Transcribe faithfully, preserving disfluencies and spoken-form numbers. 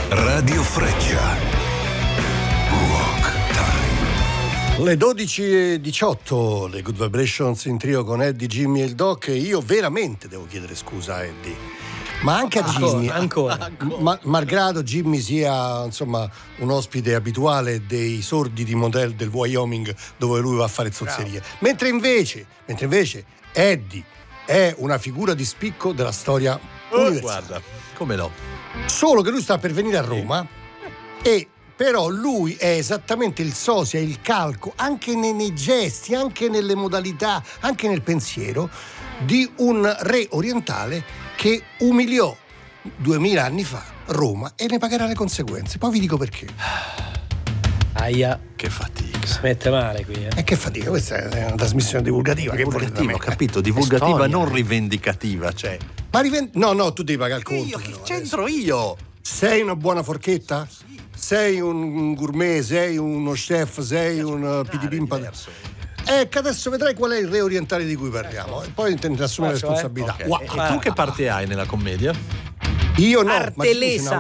Radio Freccia. Rock Time. Le dodici e diciotto, le Good Vibrations in trio con Eddie, Jimmy e il Doc. E io veramente devo chiedere scusa a Eddie, ma anche a Jimmy, ancora, ancora. Ma, malgrado Jimmy sia insomma un ospite abituale dei sordi di motel del Wyoming dove lui va a fare zozzerie, mentre invece, mentre invece Eddie è una figura di spicco della storia universale. Guarda, come no? Solo che lui sta per venire a Roma e però lui è esattamente il sosia, il calco, anche nei, nei gesti, anche nelle modalità, anche nel pensiero, di un re orientale che umiliò duemila anni fa Roma e ne pagherà le conseguenze. Poi vi dico perché. Aia. Che fatica. Si mette male qui, eh. E che fatica, questa è una trasmissione divulgativa. Divulgativa, ho che capito, divulgativa, storia, non eh. rivendicativa, cioè. Ma riven- no, no, tu devi pagare il conto. Io, che però, c'entro io? Sei una buona forchetta? Sei un gourmet, sei uno chef, sei un pitipimpa. Eh, che adesso vedrai qual è il re orientale di cui parliamo e poi te ne assumi la Faccio, eh? responsabilità. Okay. Wow. E tu che parte hai nella commedia? Io no, Artelesa. ma